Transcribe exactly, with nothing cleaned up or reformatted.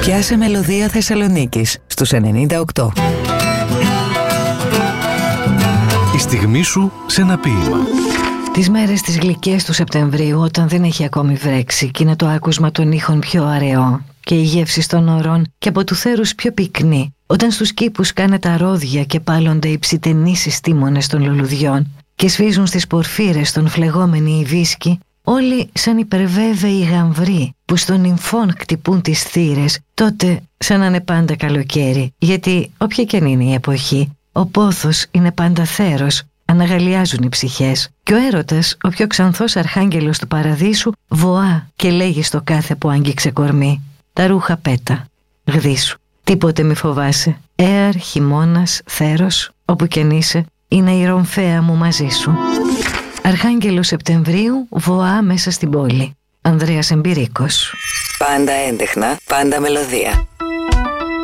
Πιάσε μελωδία Θεσσαλονίκης στους ενενήντα οκτώ. Η στιγμή σου σε ένα ποίημα. Τις μέρες τις γλυκές του Σεπτεμβρίου, όταν δεν έχει ακόμη βρέξει και είναι το άκουσμα των ήχων πιο αραιό και η γεύση των ωρών και από του θέρους πιο πυκνή, όταν στους κήπους κάνε τα ρόδια και πάλλονται οι ψιτενείς τίμονες των λουλουδιών και σφίζουν στις πορφύρες των φλεγόμενοι οι βίσκοι, όλοι σαν υπερβέβαιοι γαμβροί που στον νυμφών κτυπούν τις θύρες, τότε σαν να είναι πάντα καλοκαίρι, γιατί όποια και αν είναι η εποχή, ο πόθος είναι πάντα θέρος, αναγαλιάζουν οι ψυχές και ο έρωτας, ο πιο ξανθός αρχάγγελος του παραδείσου, βοά και λέγει στο κάθε που άγγιξε κορμί: τα ρούχα πέτα, γδίσου, τίποτε μη φοβάσαι, έαρ, χειμώνας, θέρος, όπου κι αν είσαι, είναι η ρομφαία μου μαζί σου. Αρχάγγελος Σεπτεμβρίου, βοά μέσα στην πόλη. Ανδρέας Εμπειρίκος. Πάντα έντεχνα, πάντα μελωδία.